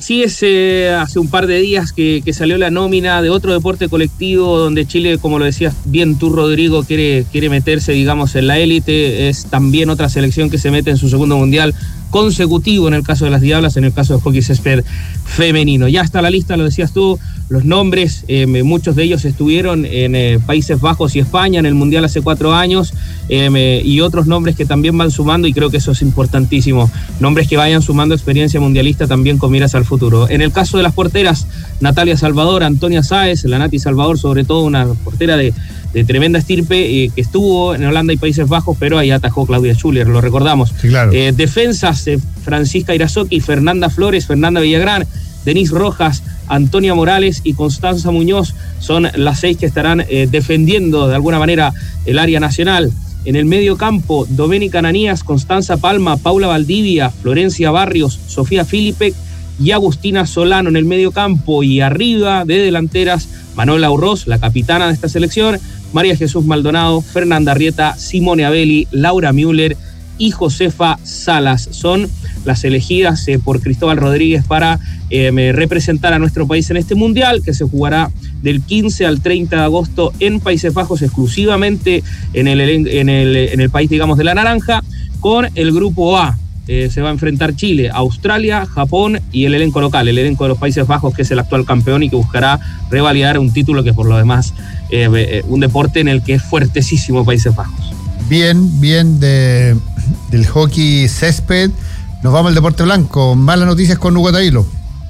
Sí, hace un par de días que salió la nómina de otro deporte colectivo donde Chile, como lo decías bien tú, Rodrigo, quiere meterse, digamos, en la élite. Es también otra selección que se mete en su segundo mundial consecutivo en el caso de las Diablas, en el caso de hockey césped femenino. Ya está la lista, lo decías tú, los nombres, muchos de ellos estuvieron en Países Bajos y España en el Mundial hace 4 años, y otros nombres que también van sumando, y creo que eso es importantísimo, nombres que vayan sumando experiencia mundialista también con miras al futuro. En el caso de las porteras, Natalia Salvador, Antonia Sáez, la Nati Salvador, sobre todo una portera de tremenda estirpe, que estuvo en Holanda y Países Bajos, pero ahí atajó Claudia Schuller, lo recordamos. Sí, claro. Defensas, Francisca Irazoki, Fernanda Flores, Fernanda Villagrán, Denise Rojas, Antonia Morales y Constanza Muñoz son las 6 que estarán defendiendo de alguna manera el área nacional. En el medio campo, Doménica Ananías, Constanza Palma, Paula Valdivia, Florencia Barrios, Sofía Filipek y Agustina Solano en el medio campo, y arriba de delanteras, Manuela Urroz, la capitana de esta selección, María Jesús Maldonado, Fernanda Arrieta, Simone Abelli, Laura Müller y Josefa Salas. Son las elegidas por Cristóbal Rodríguez para representar a nuestro país en este mundial, que se jugará del 15 al 30 de agosto en Países Bajos, exclusivamente en el país, digamos, de la naranja, con el grupo A. Se va a enfrentar Chile, Australia, Japón y el elenco local, el elenco de los Países Bajos, que es el actual campeón y que buscará revalidar un título que por lo demás un deporte en el que es fuertesísimo Países Bajos. Bien del hockey césped. Nos vamos al deporte blanco. Malas noticias con Hugo Tavilo.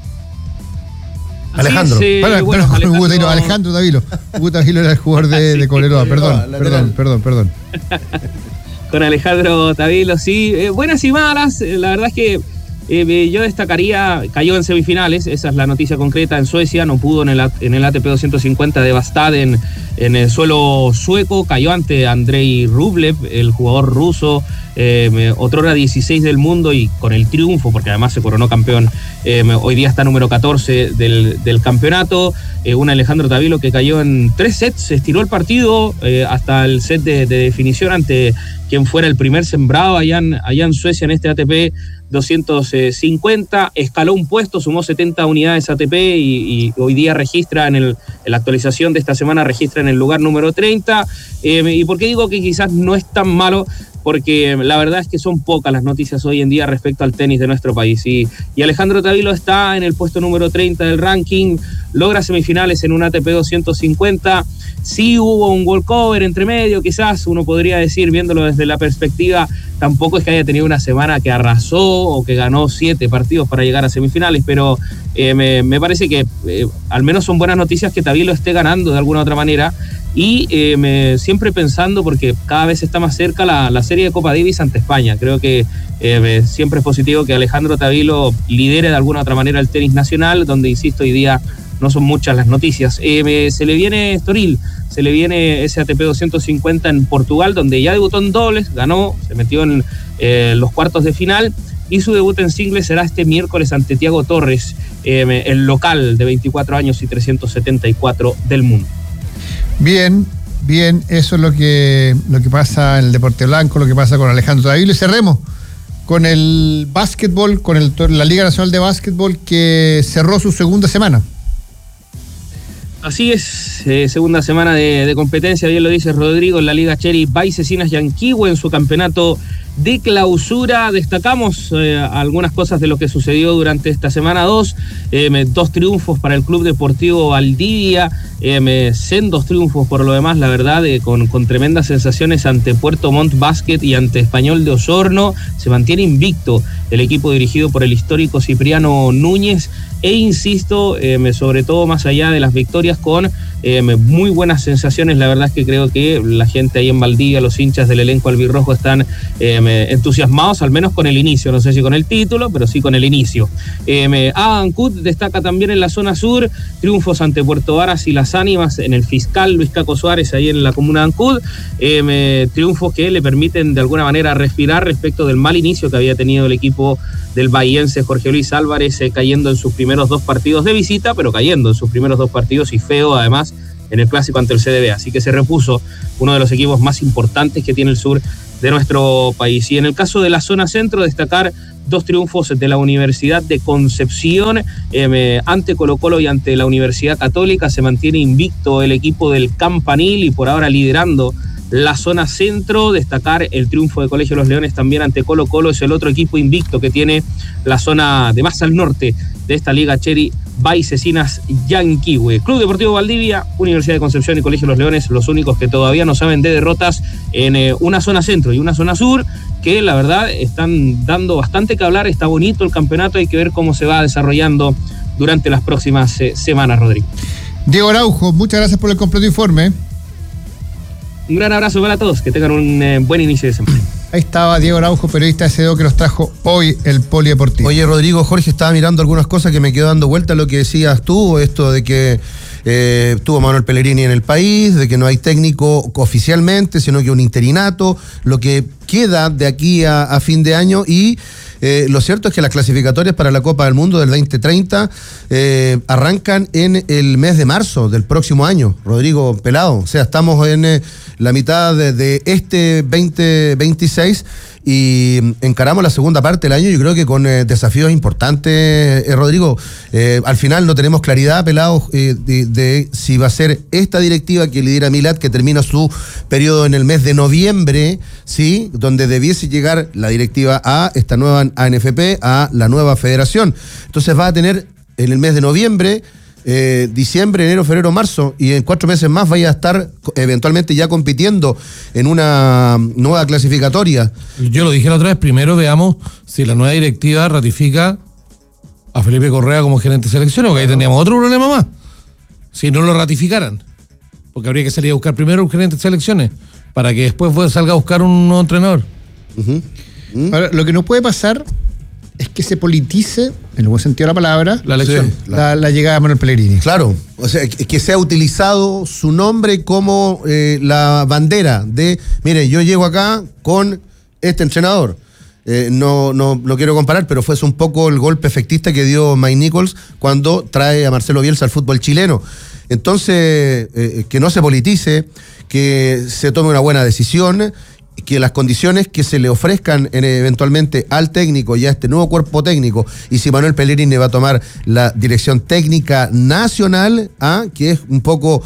Alejandro. Alejandro Tavilo. Hugo Tavilo era el jugador de Cobreloa. Perdón. Con Alejandro Tavilo, sí. Buenas y malas. La verdad es que yo destacaría, cayó en semifinales, esa es la noticia concreta, en Suecia, no pudo en el ATP 250 de Bastad en el suelo sueco, cayó ante Andrei Rublev, el jugador ruso, otrora 16 del mundo, y con el triunfo, porque además se coronó campeón, hoy día está número 14 del campeonato. Un Alejandro Tavilo que cayó en 3 sets, se estiró el partido hasta el set de definición ante quien fuera el primer sembrado allá en Suecia en este ATP 250, escaló un puesto, sumó 70 unidades ATP y hoy día registra en la actualización de esta semana, registra en el lugar número 30. ¿Y por qué digo que quizás no es tan malo? Porque la verdad es que son pocas las noticias hoy en día respecto al tenis de nuestro país. Y Alejandro Tavilo está en el puesto número 30 del ranking, logra semifinales en un ATP 250. Sí hubo un walkover entre medio, quizás uno podría decir, viéndolo desde la perspectiva, tampoco es que haya tenido una semana que arrasó o que ganó 7 partidos para llegar a semifinales, pero me parece que al menos son buenas noticias que Tavilo esté ganando de alguna otra manera. Y siempre pensando, porque cada vez está más cerca la serie de Copa Davis ante España. Creo que siempre es positivo que Alejandro Tavilo lidere de alguna otra manera el tenis nacional, donde, insisto, hoy día no son muchas las noticias. Se le viene Estoril, se le viene ese ATP 250 en Portugal, donde ya debutó en dobles, ganó, se metió en los cuartos de final, y su debut en singles será este miércoles ante Thiago Torres, el local de 24 años y 374 del mundo. Bien, eso es lo que pasa en el deporte blanco, lo que pasa con Alejandro Tavilo. Y cerremos con el básquetbol, con la Liga Nacional de Básquetbol, que cerró su segunda semana. Así es, segunda semana de competencia, bien lo dice Rodrigo, en la Liga Cherry by Cecinas Yanquihue en su campeonato de clausura. Destacamos algunas cosas de lo que sucedió durante esta semana 2, 2 triunfos para el Club Deportivo Valdivia, sendos triunfos por lo demás, la verdad, con tremendas sensaciones ante Puerto Montt Basket y ante Español de Osorno. Se mantiene invicto el equipo dirigido por el histórico Cipriano Núñez, e insisto, sobre todo más allá de las victorias, con muy buenas sensaciones. La verdad es que creo que la gente ahí en Valdivia, los hinchas del elenco albirrojo, están entusiasmados, al menos con el inicio, no sé si con el título, pero sí con el inicio. Ancud destaca también en la zona sur, triunfos ante Puerto Varas y Las Ánimas en el Fiscal Luis Caco Suárez, ahí en la comuna de Ancud, triunfos que le permiten de alguna manera respirar respecto del mal inicio que había tenido el equipo del bahiense Jorge Luis Álvarez, cayendo en sus primeros 2 partidos de visita, pero cayendo en sus primeros 2 partidos, y feo además en el clásico ante el CDB, así que se repuso uno de los equipos más importantes que tiene el sur de nuestro país. Y en el caso de la zona centro, destacar 2 triunfos de la Universidad de Concepción ante Colo-Colo y ante la Universidad Católica. Se mantiene invicto el equipo del Campanil y por ahora liderando la zona centro. Destacar el triunfo de Colegio de los Leones también ante Colo-Colo, es el otro equipo invicto que tiene la zona de más al norte de esta Liga Cherry Baicesinas Yanquihue. Club Deportivo Valdivia, Universidad de Concepción y Colegio de los Leones, los únicos que todavía no saben de derrotas en una zona centro y una zona sur, que la verdad están dando bastante que hablar. Está bonito el campeonato, hay que ver cómo se va desarrollando durante las próximas semanas, Rodrigo. Diego Araujo, muchas gracias por el completo informe. Un gran abrazo para todos, que tengan un buen inicio de semana. Ahí estaba Diego Araujo, periodista de SEO, que nos trajo hoy el Polideportivo. Oye, Rodrigo, Jorge, estaba mirando algunas cosas que me quedó dando vuelta a lo que decías tú, esto de que tuvo Manuel Pellegrini en el país, de que no hay técnico oficialmente, sino que un interinato, lo que queda de aquí a fin de año. Y lo cierto es que las clasificatorias para la Copa del Mundo del 2030 arrancan en el mes de marzo del próximo año, Rodrigo Pelado. O sea, estamos en la mitad de este 2026 y encaramos la segunda parte del año, yo creo que con desafíos importantes, Rodrigo. Al final no tenemos claridad, Pelado, de si va a ser esta directiva que lidera Milad, que termina su periodo en el mes de noviembre, ¿sí? Donde debiese llegar la directiva a esta nueva ANFP, a la nueva federación. Entonces va a tener en el mes de noviembre, diciembre, enero, febrero, marzo, y en 4 meses más vaya a estar eventualmente ya compitiendo en una nueva clasificatoria. Yo lo dije la otra vez, primero veamos si la nueva directiva ratifica a Felipe Correa como gerente de selecciones, porque ahí tendríamos otro problema más, si no lo ratificaran, porque habría que salir a buscar primero un gerente de selecciones, para que después salga a buscar un nuevo entrenador. Ahora, lo que no puede pasar es que se politice, en el buen sentido de la palabra, La elección. Sí, la llegada de Manuel Pellegrini. Claro, o sea, que sea utilizado su nombre como la bandera de, mire, yo llego acá con este entrenador. No quiero comparar, pero fue un poco el golpe efectista que dio Mike Nichols cuando trae a Marcelo Bielsa al fútbol chileno. Entonces, que no se politice, que se tome una buena decisión, que las condiciones que se le ofrezcan eventualmente al técnico y a este nuevo cuerpo técnico, y si Manuel Pellegrini va a tomar la dirección técnica nacional, que es un poco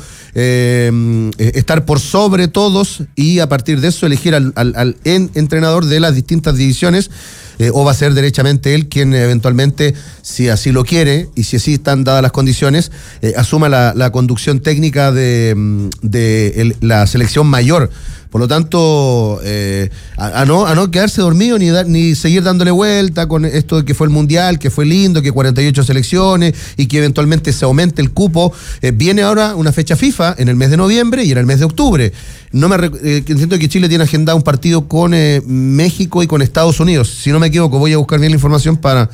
estar por sobre todos y a partir de eso elegir al entrenador de las distintas divisiones, o va a ser derechamente él quien eventualmente, si así lo quiere y si así están dadas las condiciones, asuma la conducción técnica de la selección mayor. Por lo tanto, a no quedarse dormido ni seguir dándole vuelta con esto de que fue el Mundial, que fue lindo, que 48 selecciones y que eventualmente se aumente el cupo. Viene ahora una fecha FIFA en el mes de noviembre y en el mes de octubre. Siento que Chile tiene agendado un partido con México y con Estados Unidos. Si no me equivoco, voy a buscar bien la información para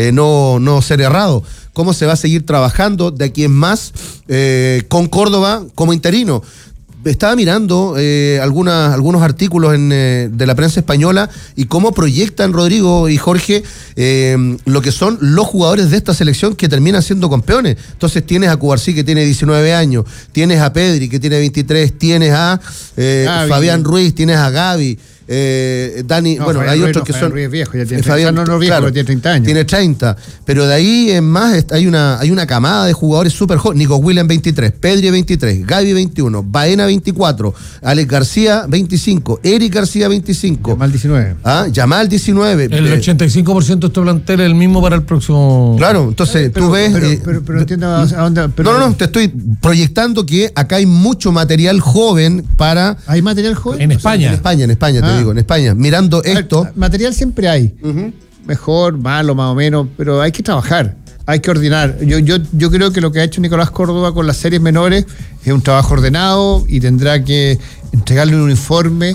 no ser errado. ¿Cómo se va a seguir trabajando de aquí en más con Córdoba como interino? Estaba mirando algunos artículos de la prensa española y cómo proyectan, Rodrigo y Jorge, lo que son los jugadores de esta selección que terminan siendo campeones. Entonces tienes a Cubarsí, que tiene 19 años, tienes a Pedri, que tiene 23, tienes a Fabián Ruiz, tienes a Gavi, Dani, no, bueno, Fabián hay Ruiz, otros que son. Ruiz es viejo, ya tiene Fabián, no viejo, claro, pero tiene 30 años. Tiene 30, pero de ahí en más hay una camada de jugadores súper jóvenes. Nico Williams 23, Pedri 23, Gavi 21, Baena 24, Alex García 25, Eric García 25. Yamal 19. Yamal 19. El 85% de este plantel es el mismo para el próximo. Claro, entonces tú ves. Pero entiendo a dónde. No, te estoy proyectando que acá hay mucho material joven para. ¿Hay material joven? En España. En España, te digo, en España. Mirando esto. Material siempre hay. Mejor, malo, más o menos, pero hay que trabajar. Hay que ordenar. Yo creo que lo que ha hecho Nicolás Córdoba con las series menores es un trabajo ordenado y tendrá que entregarle un uniforme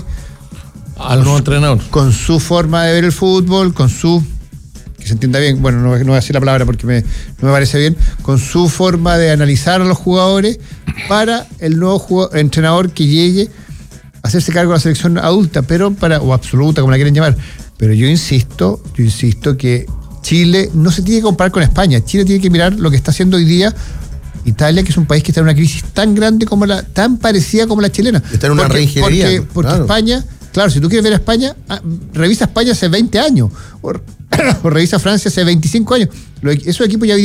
al nuevo entrenador. Con su forma de ver el fútbol, con su. Que se entienda bien, bueno, no voy a decir la palabra porque no me parece bien, con su forma de analizar a los jugadores para el nuevo entrenador que llegue a hacerse cargo de la selección adulta, o absoluta, como la quieren llamar. Pero yo insisto que Chile no se tiene que comparar con España. Chile tiene que mirar lo que está haciendo hoy día Italia, que es un país que está en una crisis tan grande tan parecida como la chilena. Está en una reingeniería. Porque claro. España Claro, si tú quieres ver a España, revisa España hace 20 años, o revisa Francia hace 25 años. Esos equipos ya